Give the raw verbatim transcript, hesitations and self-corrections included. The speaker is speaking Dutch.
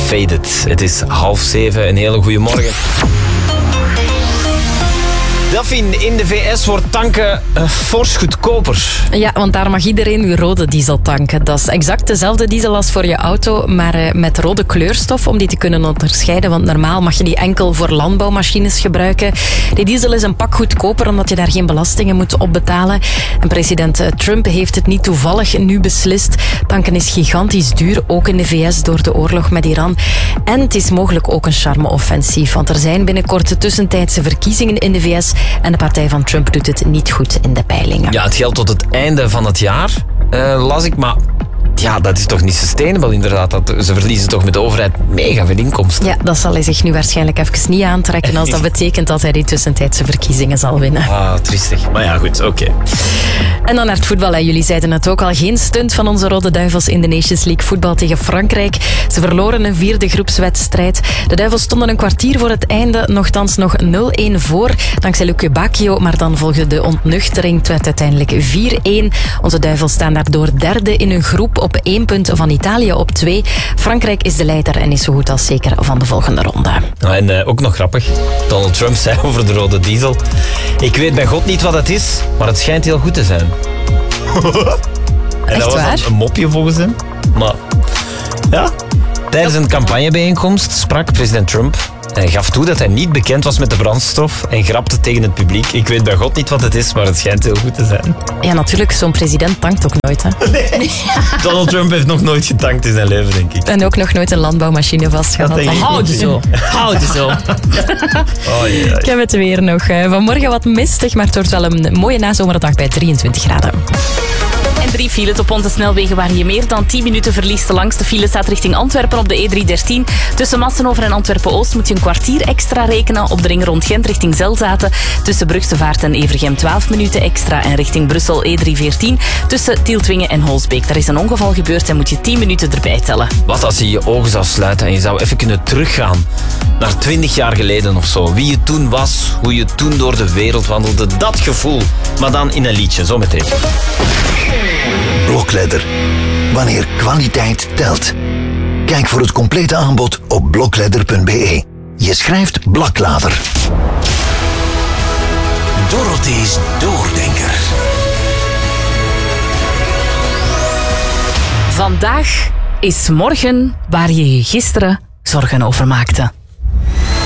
Faded. Het is half zeven. Een hele goede morgen. Delphine, in de V S wordt tanken uh, fors goedkoper. Ja, want daar mag iedereen uw rode diesel tanken. Dat is exact dezelfde diesel als voor je auto, maar uh, met rode kleurstof om die te kunnen onderscheiden. Want normaal mag je die enkel voor landbouwmachines gebruiken. Die diesel is een pak goedkoper omdat je daar geen belastingen moet opbetalen. En president Trump heeft het niet toevallig nu beslist. Tanken is gigantisch duur, ook in de V S door de oorlog met Iran. En het is mogelijk ook een charme-offensief, want er zijn binnenkort de tussentijdse verkiezingen in de V S. En de partij van Trump doet het niet goed in de peilingen. Ja, het geldt tot het einde van het jaar, uh, las ik. Maar ja, dat is toch niet sustainable inderdaad. Dat, ze verliezen toch met de overheid mega veel inkomsten. Ja, dat zal hij zich nu waarschijnlijk even niet aantrekken als dat betekent dat hij die tussentijdse verkiezingen zal winnen. Ah, triestig. Maar ja, goed, oké. Okay. En dan naar het voetbal. Hè. Jullie zeiden het ook al. Geen stunt van onze Rode Duivels in de Nations League voetbal tegen Frankrijk. Ze verloren een vierde groepswedstrijd. De Duivels stonden een kwartier voor het einde nogthans nog nul-een voor. Dankzij Luke Bacchio, maar dan volgde de ontnuchtering. Het werd uiteindelijk vier-een. Onze Duivels staan daardoor derde in hun groep op één punt van Italië op twee. Frankrijk is de leider en is zo goed als zeker van de volgende ronde. En uh, ook nog grappig. Donald Trump zei over de rode diesel: ik weet bij God niet wat het is, maar het schijnt heel goed te zijn. En Echt dat was waar? dan een mopje volgens hem. Maar ja, tijdens een campagnebijeenkomst sprak president Trump. Hij gaf toe dat hij niet bekend was met de brandstof en grapte tegen het publiek: ik weet bij God niet wat het is, maar het schijnt heel goed te zijn. Ja, natuurlijk. Zo'n president tankt ook nooit. Hè? Nee. Donald Trump heeft nog nooit getankt in zijn leven, denk ik. En ook nog nooit een landbouwmachine vastgehad. Dat denk ik Houd niet. zo. Houd zo. Oh, yeah. Ik heb het weer nog. Vanmorgen wat mistig, maar het wordt wel een mooie nazomerdag bij drieëntwintig graden. En drie files op onze snelwegen waar je meer dan tien minuten verliest. De langste file staat richting Antwerpen op de E driehonderddertien. Tussen Massenhoven en Antwerpen-Oost moet je een kwartier extra rekenen. Op de ring rond Gent richting Zelzaten. Tussen Brugsevaart en Evergem twaalf minuten extra. En richting Brussel E driehonderdveertien. Tussen Tieltwingen en Holsbeek. Daar is een ongeval gebeurd en moet je tien minuten erbij tellen. Wat als je je ogen zou sluiten en je zou even kunnen teruggaan naar twintig jaar geleden of zo. Wie je toen was, hoe je toen door de wereld wandelde. Dat gevoel, maar dan in een liedje, zometeen. Blokledder. Wanneer kwaliteit telt. Kijk voor het complete aanbod op blokledder punt b e. Je schrijft Blaklader. Dorothy's Doordenker. Vandaag is morgen waar je je gisteren zorgen over maakte.